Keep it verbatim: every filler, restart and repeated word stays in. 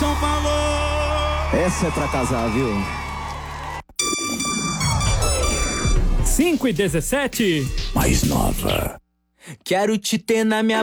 São Paulo! Essa é pra casar, viu? cinco e dezessete. Mais nova. Quero te ter na minha